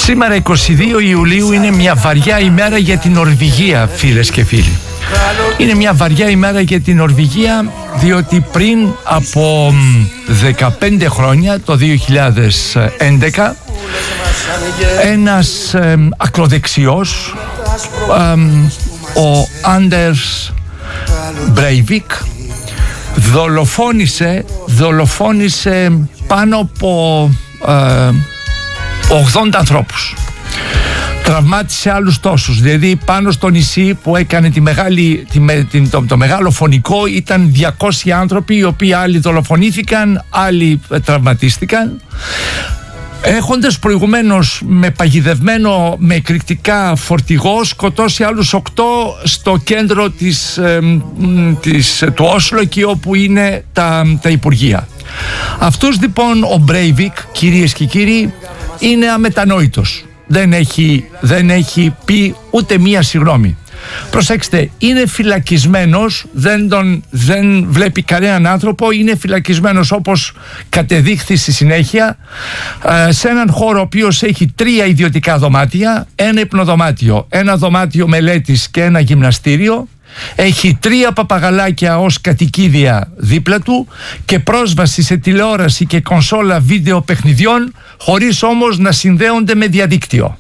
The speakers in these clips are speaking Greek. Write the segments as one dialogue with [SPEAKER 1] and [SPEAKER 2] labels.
[SPEAKER 1] Σήμερα 22 Ιουλίου είναι μια βαριά ημέρα για την Νορβηγία, φίλες και φίλοι. Είναι μια βαριά ημέρα για την Νορβηγία διότι πριν από 15 χρόνια, το 2011, ένας ακροδεξιός, ο Άντερς Μπρέιβικ, δολοφόνησε πάνω από 80 ανθρώπους. Τραυμάτισε άλλους τόσους. Δηλαδή πάνω στο νησί που έκανε το μεγάλο φωνικό ήταν 200 άνθρωποι, οι οποίοι άλλοι δολοφονήθηκαν, άλλοι τραυματίστηκαν, έχοντας προηγουμένως με παγιδευμένο με εκρηκτικά φορτηγό σκοτώσει άλλους 8 στο κέντρο του Όσλο, εκεί όπου είναι τα υπουργεία. Αυτός λοιπόν ο Μπρέιβικ, κυρίες και κύριοι, είναι αμετανόητος. Δεν έχει πει ούτε μία συγγνώμη. Προσέξτε, είναι φυλακισμένος, δεν βλέπει κανέναν άνθρωπο, είναι φυλακισμένος όπως κατεδείχθη στη συνέχεια σε έναν χώρο ο οποίος έχει 3 ιδιωτικά δωμάτια, ένα υπνοδωμάτιο, ένα δωμάτιο μελέτης και ένα γυμναστήριο. Έχει 3 παπαγαλάκια ως κατοικίδια δίπλα του και πρόσβαση σε τηλεόραση και κονσόλα βίντεο παιχνιδιών, χωρίς όμως να συνδέονται με διαδίκτυο.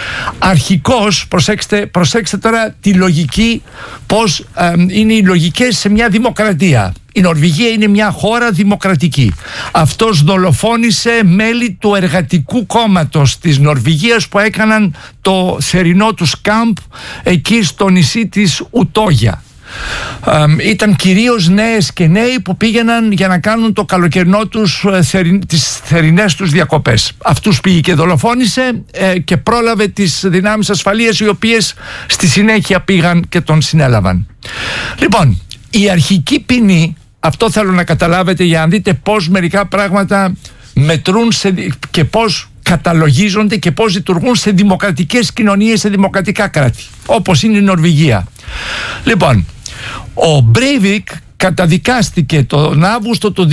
[SPEAKER 1] Αρχικώς, προσέξτε τώρα τη λογική, πώς είναι οι λογικές σε μια δημοκρατία. Η Νορβηγία είναι μια χώρα δημοκρατική. Αυτός δολοφόνησε μέλη του Εργατικού Κόμματος της Νορβηγίας που έκαναν το θερινό τους κάμπ εκεί στο νησί της Ουτόγια. Ήταν κυρίως νέες και νέοι που πήγαιναν για να κάνουν το καλοκαιρινό τους, τις θερινές τους διακοπές. Αυτούς πήγε και δολοφόνησε και πρόλαβε τις δυνάμεις ασφαλείας, οι οποίες στη συνέχεια πήγαν και τον συνέλαβαν. Λοιπόν, η αρχική ποινή, αυτό θέλω να καταλάβετε για να δείτε πώς μερικά πράγματα μετρούν και πώς καταλογίζονται και πώς λειτουργούν σε δημοκρατικές κοινωνίες, σε δημοκρατικά κράτη, όπως είναι η Νορβηγία. Λοιπόν, ο Μπρέιβικ καταδικάστηκε τον Αύγουστο του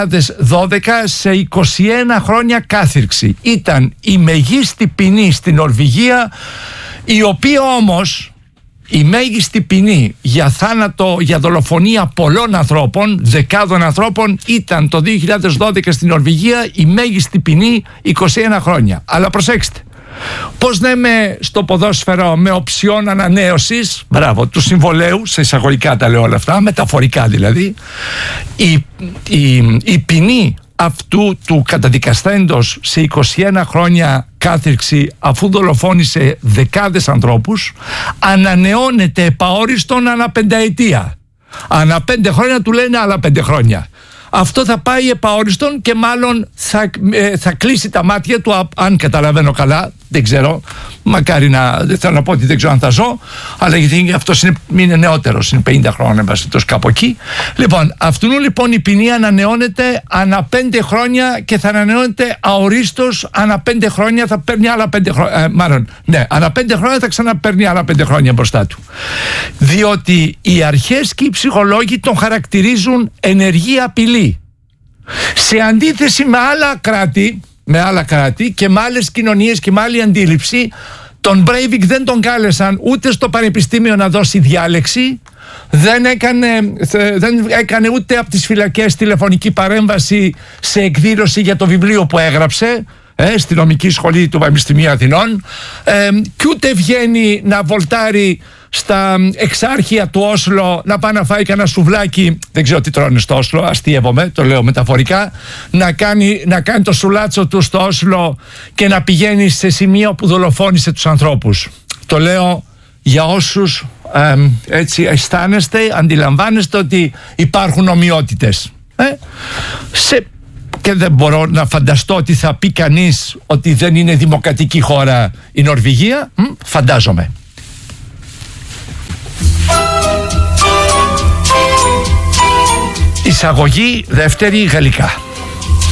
[SPEAKER 1] 2012 σε 21 χρόνια κάθυρξη. Ήταν η μεγίστη ποινή στην Νορβηγία, η οποία όμως, η μέγιστη ποινή για θάνατο, για δολοφονία πολλών ανθρώπων, δεκάδων ανθρώπων, ήταν το 2012 στην Νορβηγία η μέγιστη ποινή 21 χρόνια. Αλλά προσέξτε, πώς να είμαι στο ποδόσφαιρο με οψιόν ανανέωσης, μπράβο, του συμβολέου, σε εισαγωγικά τα λέω όλα αυτά, μεταφορικά δηλαδή, η ποινή αυτού του καταδικαστέντος σε 21 χρόνια κάθυρξη, αφού δολοφόνησε δεκάδες ανθρώπους, ανανεώνεται επαόριστον ανά 5 ετία. Ανά 5 χρόνια του λένε άλλα 5 χρόνια. Αυτό θα πάει επαόριστον και μάλλον θα κλείσει τα μάτια του, αν καταλαβαίνω καλά, δεν ξέρω, μακάρι δεν θέλω να πω ότι δεν ξέρω αν θα ζω, αλλά γιατί αυτός είναι νεότερος, είναι 50 χρόνια κάπου εκεί. Λοιπόν, αυτού λοιπόν η ποινή ανανεώνεται ανά 5 χρόνια και θα ανανεώνεται αορίστος ανά 5 χρόνια, θα παίρνει άλλα 5 χρόνια, ανά 5 χρόνια θα ξαναπαίρνει άλλα 5 χρόνια μπροστά του. Διότι οι αρχές και οι ψυχολόγοι τον χαρακτηρίζουν ενεργή απειλή. Σε αντίθεση με άλλα κράτη και με άλλες κοινωνίες και με άλλη αντίληψη, τον Μπρέιβικ δεν τον κάλεσαν ούτε στο πανεπιστήμιο να δώσει διάλεξη, δεν έκανε ούτε από τις φυλακές τηλεφωνική παρέμβαση σε εκδήλωση για το βιβλίο που έγραψε στη νομική σχολή του Πανεπιστημίου Αθηνών, και ούτε βγαίνει να βολτάρει στα εξάρχεια του Όσλο να πάει να φάει κανένα σουβλάκι, δεν ξέρω τι τρώνε στο Όσλο, αστείευομαι, το λέω μεταφορικά, να κάνει το σουλάτσο του στο Όσλο και να πηγαίνει σε σημείο που δολοφόνησε τους ανθρώπους. Το λέω για όσους έτσι αισθάνεστε, αντιλαμβάνεστε ότι υπάρχουν ομοιότητες. Και δεν μπορώ να φανταστώ ότι θα πει κανείς ότι δεν είναι δημοκρατική χώρα η Νορβηγία. Φαντάζομαι. Εισαγωγή δεύτερη, γαλλικά.